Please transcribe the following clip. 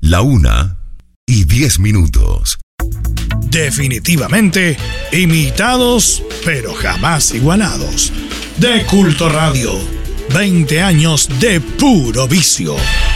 1:10. Definitivamente imitados, pero jamás igualados. De Culto Radio, 20 años de puro vicio.